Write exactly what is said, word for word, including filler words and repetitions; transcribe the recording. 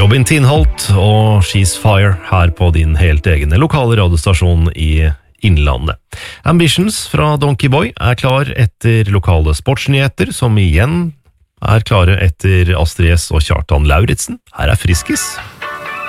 Robin Tinholt og She's Fire her på din helt egne lokale radiostasjon i Innlandet. Ambitions fra Donkey Boy er klar etter lokale sportsnyheter, som igjen er klare etter Astrid S og Kjartan Lauritsen. Her er Friskis.